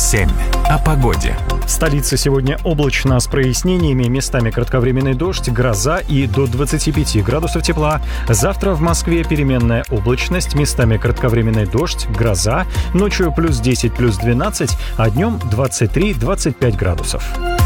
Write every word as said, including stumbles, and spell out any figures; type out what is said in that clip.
семь. О погоде. В столице сегодня облачно с прояснениями, местами кратковременный дождь, гроза и до двадцати пяти градусов тепла. Завтра в Москве переменная облачность, местами кратковременный дождь, гроза, ночью плюс десять, плюс двенадцать, а днем двадцать три - двадцать пять градусов.